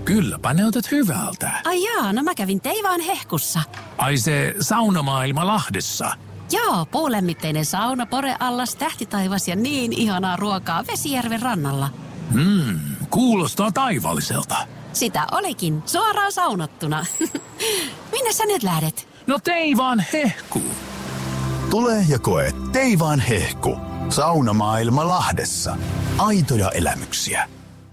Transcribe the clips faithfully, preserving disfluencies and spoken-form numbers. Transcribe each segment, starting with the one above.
Kylläpä näytät hyvältä. Ai jaa, no mä kävin Teivaan hehkussa. Ai se saunamaailma Lahdessa. Joo, puulämmitteinen sauna, poreallas, tähtitaivas ja niin ihanaa ruokaa Vesijärven rannalla. Mmm, kuulostaa taivalliselta. Sitä olikin, suoraan saunottuna. Minne sä nyt lähdet? No Teivaan hehkuun. Tule ja koe Teivaan hehku. Saunamaailma Lahdessa. Aitoja elämyksiä.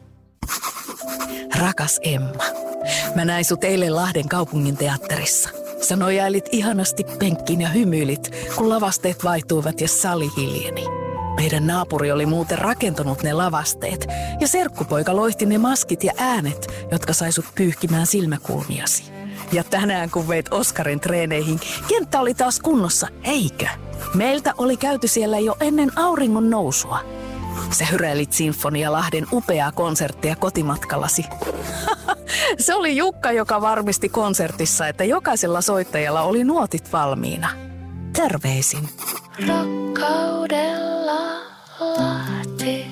Rakas Emma, mä näin sut eilen Lahden kaupungin teatterissa. Sä nojailit ihanasti penkkiin ja hymyilit, kun lavasteet vaihtuivat ja sali hiljeni. Meidän naapuri oli muuten rakentanut ne lavasteet ja serkkupoika loihti ne maskit ja äänet, jotka sai sut pyyhkimään silmäkulmiasi. Ja tänään kun veit Oskarin treeneihin, kenttä oli taas kunnossa, eikö? Meiltä oli käyty siellä jo ennen auringon nousua. Sä hyräilit Sinfonia Lahden upeaa konserttia kotimatkallasi. Se oli Jukka, joka varmisti konsertissa, että jokaisella soittajalla oli nuotit valmiina. Terveisin. Rakkaudella Lahti.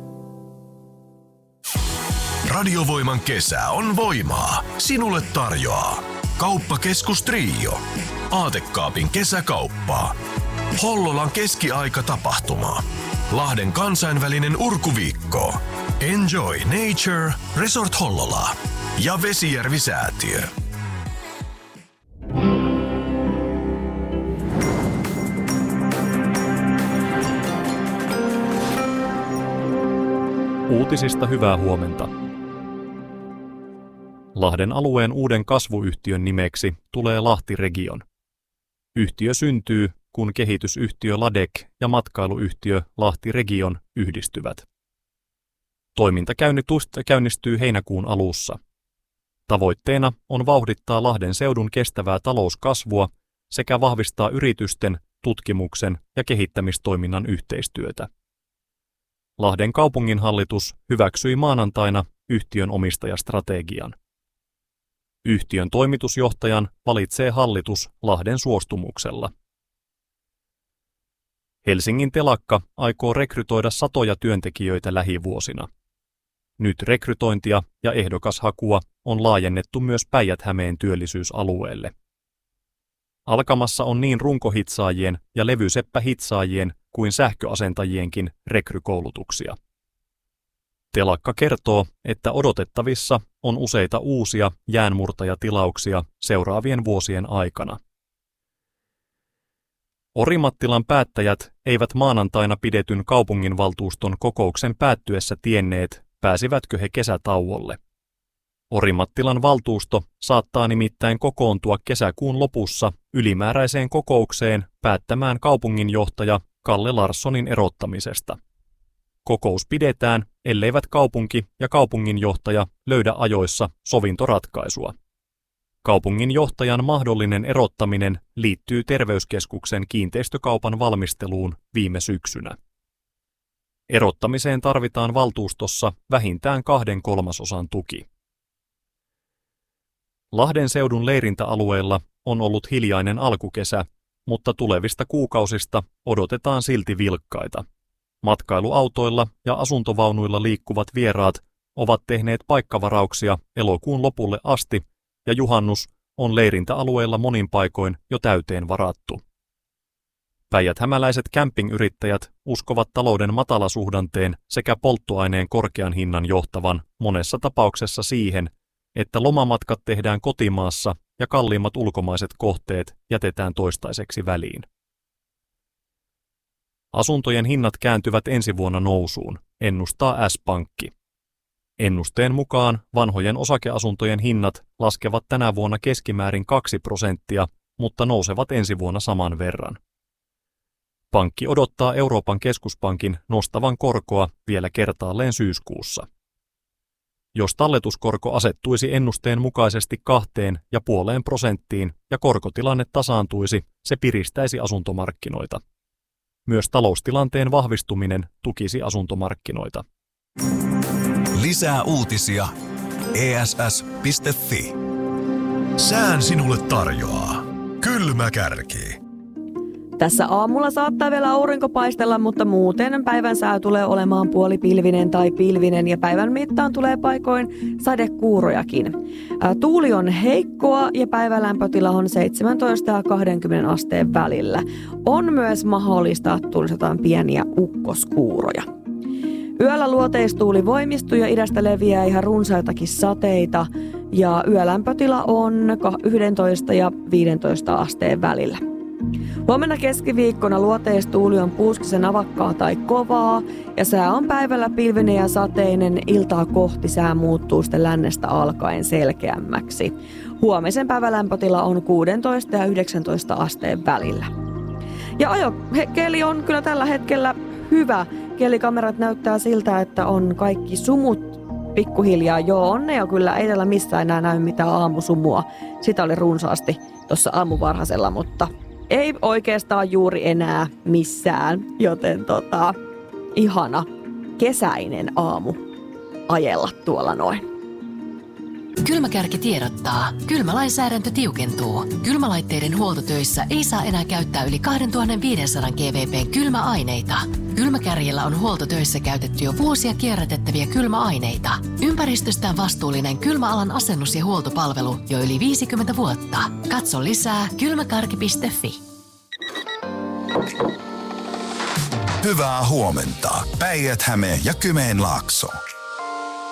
Radiovoiman kesä on voimaa. Sinulle tarjoaa Kauppakeskus Trio. Aatekaapin kesäkauppaa. Hollolan keskiaikatapahtuma. Lahden kansainvälinen urkuviikko. Enjoy Nature Resort Hollola ja Vesijärvi-säätiö. Uutisista hyvää huomenta. Lahden alueen uuden kasvuyhtiön nimeksi tulee Lahti Region. Yhtiö syntyy, kun kehitysyhtiö Ladek ja matkailuyhtiö Lahti Region yhdistyvät. Toiminta käynnistyy heinäkuun alussa. Tavoitteena on vauhdittaa Lahden seudun kestävää talouskasvua sekä vahvistaa yritysten, tutkimuksen ja kehittämistoiminnan yhteistyötä. Lahden kaupunginhallitus hyväksyi maanantaina yhtiön omistajastrategian. Yhtiön toimitusjohtajan valitsee hallitus Lahden suostumuksella. Helsingin telakka aikoo rekrytoida satoja työntekijöitä lähivuosina. Nyt rekrytointia ja ehdokashakua on laajennettu myös Päijät-Hämeen työllisyysalueelle. Alkamassa on niin runkohitsaajien ja levyseppähitsaajien kuin sähköasentajienkin rekrykoulutuksia. Telakka kertoo, että odotettavissa on useita uusia jäänmurtajatilauksia seuraavien vuosien aikana. Orimattilan päättäjät eivät maanantaina pidetyn kaupunginvaltuuston kokouksen päättyessä tienneet, pääsivätkö he kesätauolle. Orimattilan valtuusto saattaa nimittäin kokoontua kesäkuun lopussa ylimääräiseen kokoukseen päättämään kaupunginjohtaja Kalle Larssonin erottamisesta. Kokous pidetään, elleivät kaupunki ja kaupunginjohtaja löydä ajoissa sovintoratkaisua. Kaupunginjohtajan mahdollinen erottaminen liittyy terveyskeskuksen kiinteistökaupan valmisteluun viime syksynä. Erottamiseen tarvitaan valtuustossa vähintään kahden kolmasosan tuki. Lahden seudun leirintäalueella on ollut hiljainen alkukesä, mutta tulevista kuukausista odotetaan silti vilkkaita. Matkailuautoilla ja asuntovaunuilla liikkuvat vieraat ovat tehneet paikkavarauksia elokuun lopulle asti, ja juhannus on leirintäalueella monin paikoin jo täyteen varattu. Päijät-hämäläiset campingyrittäjät uskovat talouden matalasuhdanteen sekä polttoaineen korkean hinnan johtavan monessa tapauksessa siihen, että lomamatkat tehdään kotimaassa ja kalliimmat ulkomaiset kohteet jätetään toistaiseksi väliin. Asuntojen hinnat kääntyvät ensi vuonna nousuun, ennustaa S-pankki. Ennusteen mukaan vanhojen osakeasuntojen hinnat laskevat tänä vuonna keskimäärin kaksi prosenttia, mutta nousevat ensi vuonna saman verran. Pankki odottaa Euroopan keskuspankin nostavan korkoa vielä kertaalleen syyskuussa. Jos talletuskorko asettuisi ennusteen mukaisesti kahteen ja puoleen prosenttiin ja korkotilanne tasaantuisi, se piristäisi asuntomarkkinoita. Myös taloustilanteen vahvistuminen tukisi asuntomarkkinoita. Lisää uutisia e s s piste f i. Sään sinulle tarjoaa Kylmä Kärki. Tässä aamulla saattaa vielä aurinko paistella, mutta muuten päivän sää tulee olemaan puolipilvinen tai pilvinen ja päivän mittaan tulee paikoin sadekuurojakin. Ää, tuuli on heikkoa ja päivän lämpötila on seitsemäntoista ja kaksikymmentä asteen välillä. On myös mahdollista, että tulisi jotain pieniä ukkoskuuroja. Yöllä luoteistuuli voimistuu ja idästä leviää ihan runsaitakin sateita ja yölämpötila on yksitoista ja viisitoista asteen välillä. Huomenna keskiviikkona luoteistuuli on puuskisen navakkaa tai kovaa ja sää on päivällä pilvinen ja sateinen. Iltaa kohti sää muuttuu sitten lännestä alkaen selkeämmäksi. Huomisen päivän lämpötila on kuusitoista ja yhdeksäntoista asteen välillä. Ja ajokeli on kyllä tällä hetkellä hyvä. Kelikamerat näyttää siltä, että on kaikki sumut pikkuhiljaa. Joo, on ne jo kyllä. Ei tällä missään enää näy mitään aamusumua. Sitä oli runsaasti tuossa aamuvarhaisella, mutta ei oikeastaan juuri enää missään. Joten tota, ihana kesäinen aamu ajella tuolla noin. Kylmäkärki tiedottaa. Kylmälainsäädäntö tiukentuu. Kylmälaitteiden huoltotöissä ei saa enää käyttää yli kaksituhattaviisisataa gVp:n kylmäaineita. Kylmäkärjellä on huoltotöissä käytetty jo vuosia kierrätettäviä kylmäaineita. Ympäristöstään vastuullinen kylmäalan asennus- ja huoltopalvelu jo yli viisikymmentä vuotta. Katso lisää kylmäkarki piste fi. Hyvää huomenta. Päijät-Häme ja Kymenlaakso.